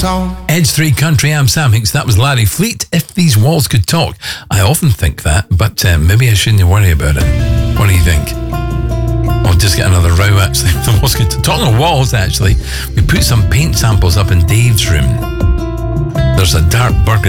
talk. Edge 3 Country, I'm Sam Hicks. That was Larry Fleet. If these walls could talk. I often think that, but maybe I shouldn't worry about it. What do you think? I'll just get another row, actually. The walls could talk. Talking of walls, actually, we put some paint samples up in Dave's room. There's a dark burgundy